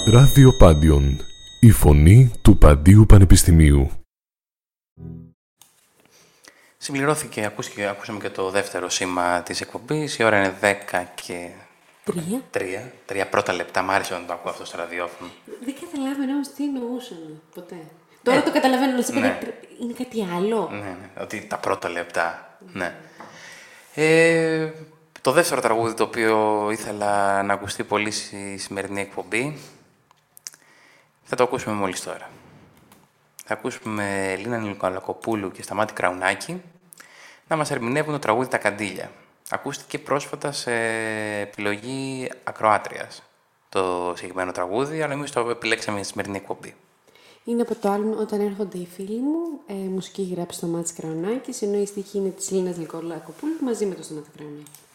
Ραδιοπάντιον, η φωνή του Παντίου Πανεπιστημίου. Συμπληρώθηκε, ακούσαμε και το δεύτερο σήμα της εκπομπής. Η ώρα είναι 10 και... 3 πρώτα λεπτά. Μ' άρεσε να το ακούω αυτό στο ραδιόφωνο. Δεν καταλάβαινα όμως τι εννοούσαν ποτέ. Τώρα το καταλαβαίνω, να σε πει, είναι κάτι άλλο. Ναι, ότι τα πρώτα λεπτά, ναι. Το δεύτερο τραγούδι το οποίο ήθελα να ακουστεί πολύ στη σημερινή εκπομπή θα το ακούσουμε μόλις τώρα. Θα ακούσουμε Ελίνα Νικολακοπούλου και Σταμάτη Κραουνάκη να μας ερμηνεύουν το τραγούδι «Τα Καντήλια». Ακούστηκε πρόσφατα σε επιλογή ακροάτριας το συγκεκριμένο τραγούδι, αλλά εμείς το επιλέξαμε στη σημερινή εκπομπή. Είναι από το άλμπουμ «Όταν έρχονται οι φίλοι μου», μουσική γράψη στο Σταμάτης Κραουνάκης, ενώ η στίχη είναι της Ελίνας Νικολακοπούλου μαζί με τον Σταμάτη Κραουνάκη.